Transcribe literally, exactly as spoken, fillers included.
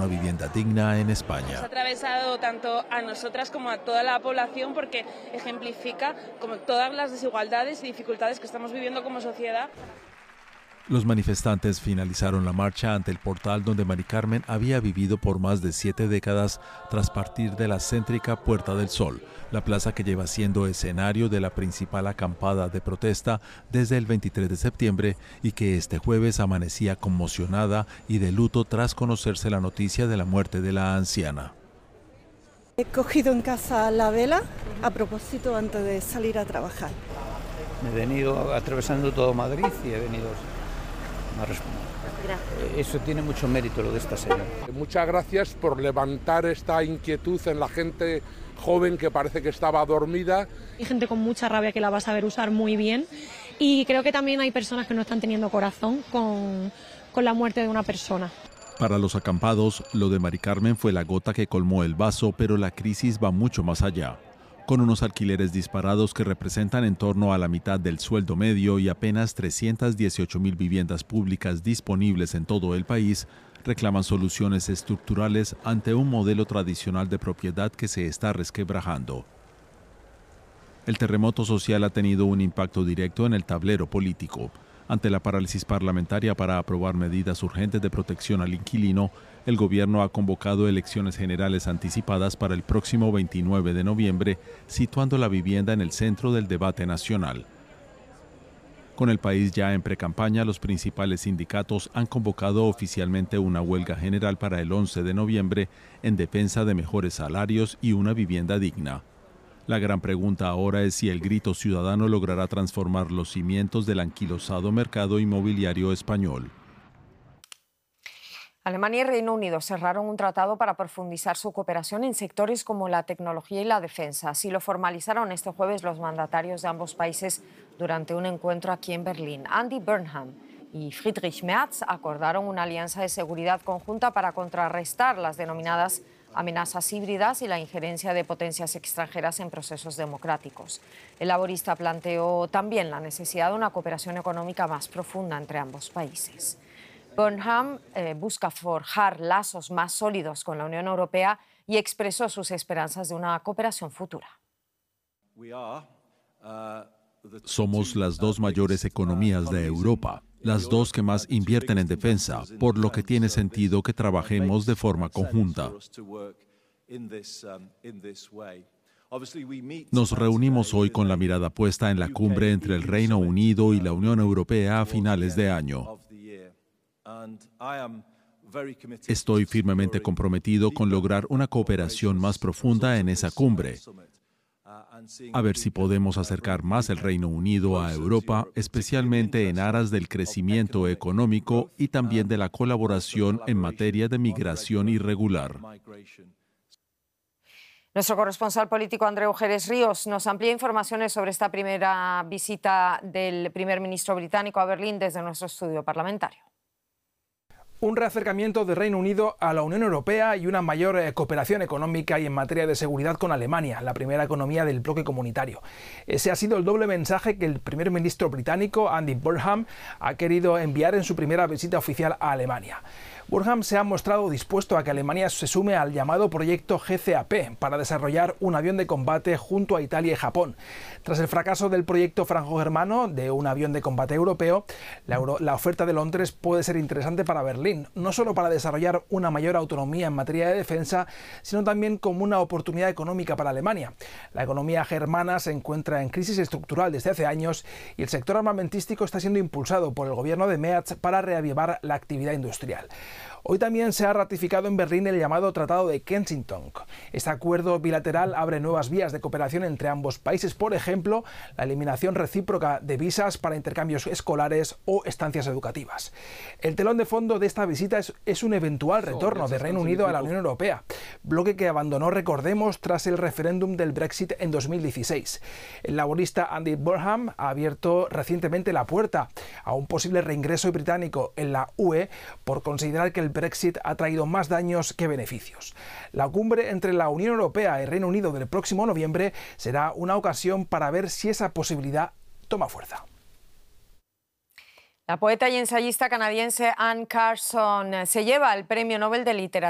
una vivienda digna en España. Nos ha atravesado tanto a nosotras como a toda la población porque ejemplifica como todas las desigualdades y dificultades que estamos viviendo como sociedad. Los manifestantes finalizaron la marcha ante el portal donde Mari Carmen había vivido por más de siete décadas tras partir de la céntrica Puerta del Sol, la plaza que lleva siendo escenario de la principal acampada de protesta desde el veintitrés de septiembre y que este jueves amanecía conmocionada y de luto tras conocerse la noticia de la muerte de la anciana. He cogido en casa la vela a propósito antes de salir a trabajar. Me he venido atravesando todo Madrid y he venido... Gracias. Eso tiene mucho mérito lo de esta señora. Muchas gracias por levantar esta inquietud en la gente joven que parece que estaba dormida. Hay gente con mucha rabia que la va a saber usar muy bien y creo que también hay personas que no están teniendo corazón con, con la muerte de una persona. Para los acampados, lo de Mari Carmen fue la gota que colmó el vaso, pero la crisis va mucho más allá. Con unos alquileres disparados que representan en torno a la mitad del sueldo medio y apenas trescientas dieciocho mil viviendas públicas disponibles en todo el país, reclaman soluciones estructurales ante un modelo tradicional de propiedad que se está resquebrajando. El terremoto social ha tenido un impacto directo en el tablero político. Ante la parálisis parlamentaria para aprobar medidas urgentes de protección al inquilino, el gobierno ha convocado elecciones generales anticipadas para el próximo veintinueve de noviembre, situando la vivienda en el centro del debate nacional. Con el país ya en precampaña, los principales sindicatos han convocado oficialmente una huelga general para el once de noviembre en defensa de mejores salarios y una vivienda digna. La gran pregunta ahora es si el grito ciudadano logrará transformar los cimientos del anquilosado mercado inmobiliario español. Alemania y Reino Unido cerraron un tratado para profundizar su cooperación en sectores como la tecnología y la defensa. Así lo formalizaron este jueves los mandatarios de ambos países durante un encuentro aquí en Berlín. Andy Burnham y Friedrich Merz acordaron una alianza de seguridad conjunta para contrarrestar las denominadas amenazas híbridas y la injerencia de potencias extranjeras en procesos democráticos. El laborista planteó también la necesidad de una cooperación económica más profunda entre ambos países. Burnham eh, busca forjar lazos más sólidos con la Unión Europea y expresó sus esperanzas de una cooperación futura. Somos las dos mayores economías de Europa, las dos que más invierten en defensa, por lo que tiene sentido que trabajemos de forma conjunta. Nos reunimos hoy con la mirada puesta en la cumbre entre el Reino Unido y la Unión Europea a finales de año. Estoy firmemente comprometido con lograr una cooperación más profunda en esa cumbre. A ver si podemos acercar más el Reino Unido a Europa, especialmente en aras del crecimiento económico y también de la colaboración en materia de migración irregular. Nuestro corresponsal político Andreu Jerez Ríos nos amplía informaciones sobre esta primera visita del primer ministro británico a Berlín desde nuestro estudio parlamentario. Un reacercamiento del Reino Unido a la Unión Europea y una mayor eh, cooperación económica y en materia de seguridad con Alemania, la primera economía del bloque comunitario. Ese ha sido el doble mensaje que el primer ministro británico, Andy Burnham, ha querido enviar en su primera visita oficial a Alemania. Burnham se ha mostrado dispuesto a que Alemania se sume al llamado proyecto G C A P para desarrollar un avión de combate junto a Italia y Japón. Tras el fracaso del proyecto franco-germano de un avión de combate europeo, la, Euro la oferta de Londres puede ser interesante para Berlín, no solo para desarrollar una mayor autonomía en materia de defensa, sino también como una oportunidad económica para Alemania. La economía germana se encuentra en crisis estructural desde hace años y el sector armamentístico está siendo impulsado por el gobierno de Merz para reavivar la actividad industrial. Hoy también se ha ratificado en Berlín el llamado Tratado de Kensington. Este acuerdo bilateral abre nuevas vías de cooperación entre ambos países, por ejemplo, la eliminación recíproca de visas para intercambios escolares o estancias educativas. El telón de fondo de esta visita es, es un eventual retorno del Reino Unido a la Unión Europea, bloque que abandonó, recordemos, tras el referéndum del Brexit en dos mil dieciséis. El laborista Andy Burnham ha abierto recientemente la puerta a un posible reingreso británico en la U E por considerar que el Brexit ha traído más daños que beneficios. La cumbre entre la Unión Europea y Reino Unido del próximo noviembre será una ocasión para ver si esa posibilidad toma fuerza. La poeta y ensayista canadiense Anne Carson se lleva el Premio Nobel de Literatura.